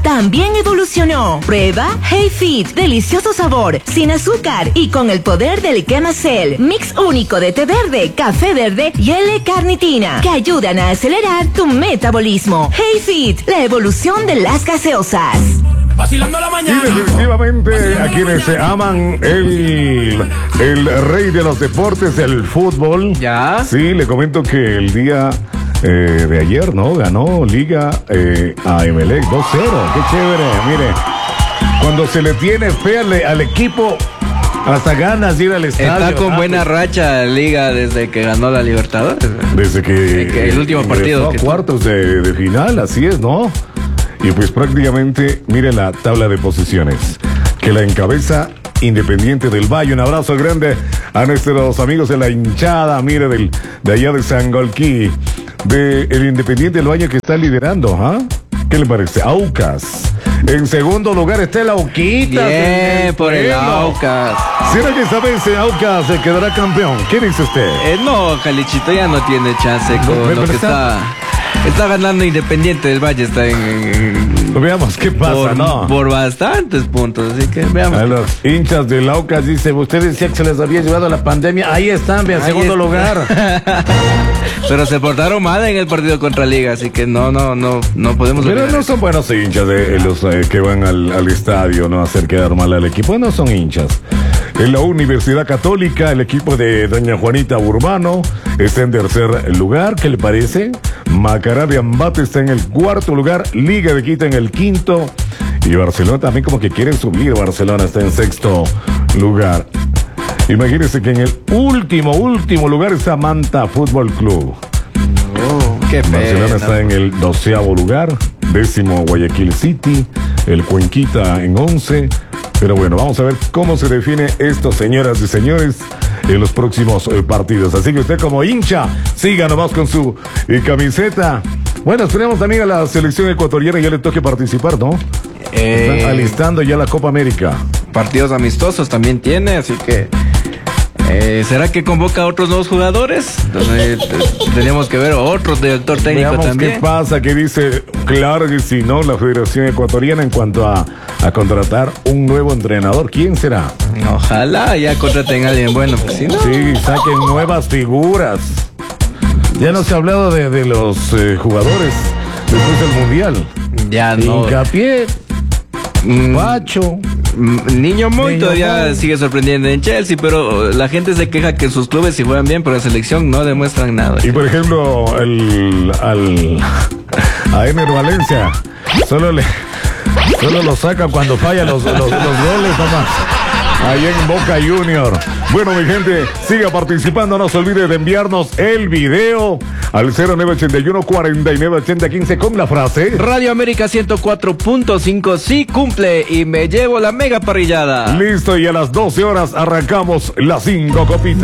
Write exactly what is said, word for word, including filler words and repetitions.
también evolucionó. Prueba Hey Fit, delicioso sabor, sin azúcar y con el poder del Quemacel, mix único de té verde, café verde y L-carnitina, que ayudan a acelerar tu metabolismo. Hey Fit, la evolución de las gaseosas. Vacilando la mañana. Y definitivamente a quienes se aman el, el rey de los deportes, el fútbol. Ya. Sí, le comento que el día eh, de ayer, ¿no? Ganó Liga eh, a Emelec dos cero. Qué chévere, mire. Cuando se le tiene fe al, al equipo, hasta ganas de ir al estadio. Está con ah, buena racha Liga desde que ganó la Libertadores. Desde que, que el último partido. A Que cuartos de, de final, así es, ¿no? Y pues prácticamente, mire la tabla de posiciones, que la encabeza Independiente del Valle. Un abrazo grande a nuestros amigos de la hinchada, mire, del, de allá de Sangolquí, de el Independiente del Valle que está liderando, ¿ah? ¿Qué le parece? Aucas. En segundo lugar está el Auquita. Bien, por el Aucas. ¿Será que esta vez el Aucas se quedará campeón? ¿Qué dice usted? Eh, no, Calichito ya no tiene chance con No, lo que está... Está ganando Independiente del Valle, está en... en veamos qué pasa, por, ¿no? Por bastantes puntos, así que veamos. A los hinchas del Aucas dice, usted decía que se les había llevado la pandemia. Ahí están, vean, segundo está. lugar. Pero se portaron mal en el partido contra Liga, así que no, no, no, no podemos... Pero olvidar no eso. son buenos hinchas de los eh, que van al, al estadio, ¿no? A hacer quedar mal al equipo. No son hinchas. En la Universidad Católica, el equipo de doña Juanita Urbano está en tercer lugar. ¿Qué le parece? Macará de Ambato está en el cuarto lugar. Liga de Quito en el quinto. Y Barcelona también como que quiere subir. Barcelona está en sexto lugar. Imagínense que en el último, último lugar está Manta Fútbol Club. Oh, qué Barcelona pena. está en el doceavo lugar. Décimo Guayaquil City. El Cuenquita en once. Pero bueno, vamos a ver cómo se define esto, señoras y señores, en los próximos eh, partidos. Así que usted como hincha, siga nomás con su eh, camiseta. Bueno, esperemos también a la selección ecuatoriana, ya le toque participar, ¿no? Eh, Están alistando ya la Copa América. Partidos amistosos también tiene, así que... Eh, ¿Será que convoca a otros nuevos jugadores? Entonces, eh, tenemos que ver otro director técnico Veamos también. qué pasa, que dice, claro que si no, la Federación Ecuatoriana en cuanto a, a contratar un nuevo entrenador. ¿Quién será? Ojalá ya contraten a alguien bueno, pues si no... Sí, saquen nuevas figuras. Ya no se ha hablado de, de los eh, jugadores después del Mundial. Ya no... Hincapié, Mm, Pacho. mm, Niño Moy Niño todavía Moy. sigue sorprendiendo en Chelsea, pero la gente se queja que sus clubes sí juegan bien, pero en selección no demuestran nada. Y por ejemplo, el, al, a Ener Valencia solo le solo lo saca cuando falla los, los, los goles nomás. Allá en Boca Junior. Bueno, mi gente, siga participando. No se olvide de enviarnos el video al cero nueve ochenta y uno, cuarenta y nueve, ochenta, quince con la frase Radio América ciento cuatro punto cinco sí cumple y me llevo la mega parrillada. listo, y a las doce horas arrancamos las cinco copitas.